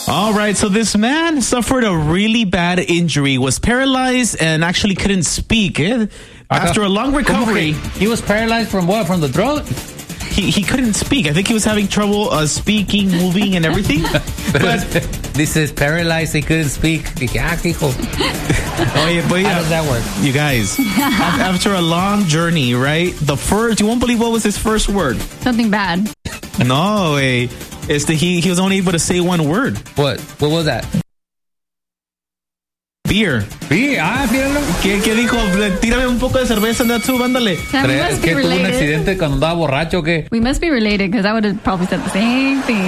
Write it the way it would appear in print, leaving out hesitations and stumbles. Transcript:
All right, so this man suffered a really bad injury, was paralyzed, and actually couldn't speak. After a long recovery. He was paralyzed from what? From the throat? He couldn't speak. I think he was having trouble speaking, moving, and everything. But this is paralyzed. He couldn't speak. How does that work? You guys, after a long journey, right? You won't believe what was his first word. Something bad. No, he was only able to say one word. What was that? Beer. Míralo. ¿Qué dijo? Tírame un poco de cerveza, Natsu, ándale. ¿Que tuvo un accidente cuando andaba borracho o qué? We must be related because I would have probably said the same thing.